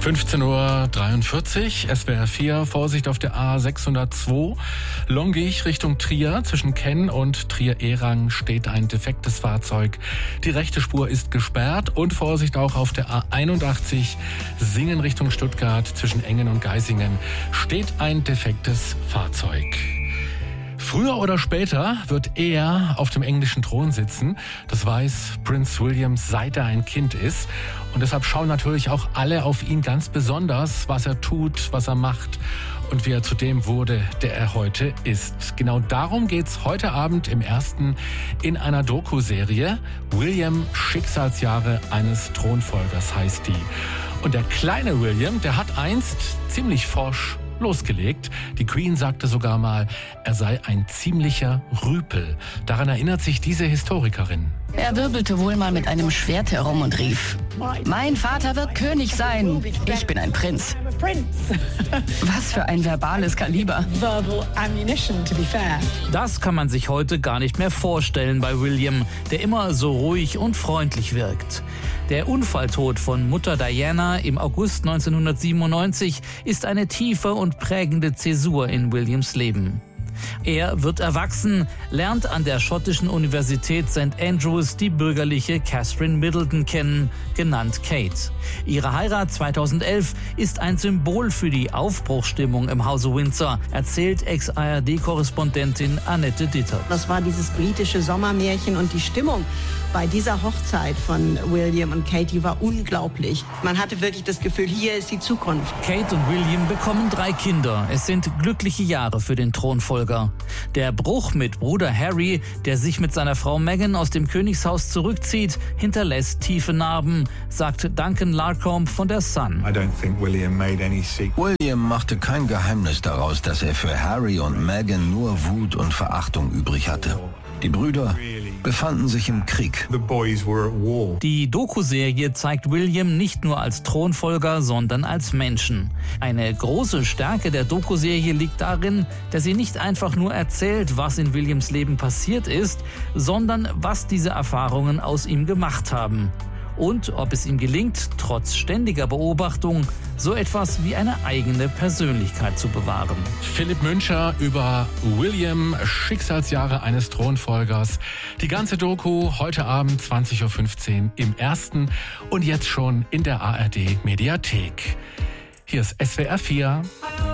15:43 Uhr, SWR 4, Vorsicht auf der A602, Longiech Richtung Trier. Zwischen Kenn und Trier-Erang steht ein defektes Fahrzeug. Die rechte Spur ist gesperrt und Vorsicht auch auf der A81, Singen Richtung Stuttgart. Zwischen Engen und Geisingen steht ein defektes Fahrzeug. Früher oder später wird er auf dem englischen Thron sitzen. Das weiß Prinz William, seit er ein Kind ist. Und deshalb schauen natürlich auch alle auf ihn ganz besonders, was er tut, was er macht und wie er zu dem wurde, der er heute ist. Genau darum geht's heute Abend im Ersten in einer Doku-Serie. William, Schicksalsjahre eines Thronfolgers heißt die. Und der kleine William, der hat einst ziemlich forsch losgelegt. Die Queen sagte sogar mal, er sei ein ziemlicher Rüpel. Daran erinnert sich diese Historikerin. Er wirbelte wohl mal mit einem Schwert herum und rief: Mein Vater wird König sein. Ich bin ein Prinz. Was für ein verbales Kaliber. Das kann man sich heute gar nicht mehr vorstellen bei William, der immer so ruhig und freundlich wirkt. Der Unfalltod von Mutter Diana im August 1997 ist eine tiefe und prägende Zäsur in Williams Leben. Er wird erwachsen, lernt an der schottischen Universität St. Andrews die bürgerliche Catherine Middleton kennen, genannt Kate. Ihre Heirat 2011 ist ein Symbol für die Aufbruchsstimmung im Hause Windsor, erzählt Ex-ARD-Korrespondentin Annette Ditter. Das war dieses britische Sommermärchen und die Stimmung bei dieser Hochzeit von William und Kate, die war unglaublich. Man hatte wirklich das Gefühl, hier ist die Zukunft. Kate und William bekommen 3 Kinder. Es sind glückliche Jahre für den Thronfolger. Der Bruch mit Bruder Harry, der sich mit seiner Frau Meghan aus dem Königshaus zurückzieht, hinterlässt tiefe Narben, sagt Duncan Larcombe von der Sun. William machte kein Geheimnis daraus, dass er für Harry und Meghan nur Wut und Verachtung übrig hatte. Die Brüder befanden sich im Krieg. Die Doku-Serie zeigt William nicht nur als Thronfolger, sondern als Menschen. Eine große Stärke der Doku-Serie liegt darin, dass sie nicht einfach nur erzählt, was in Williams Leben passiert ist, sondern was diese Erfahrungen aus ihm gemacht haben. Und ob es ihm gelingt, trotz ständiger Beobachtung, so etwas wie eine eigene Persönlichkeit zu bewahren. Philipp Müncher über William, Schicksalsjahre eines Thronfolgers. Die ganze Doku heute Abend 20:15 Uhr im Ersten und jetzt schon in der ARD Mediathek. Hier ist SWR 4.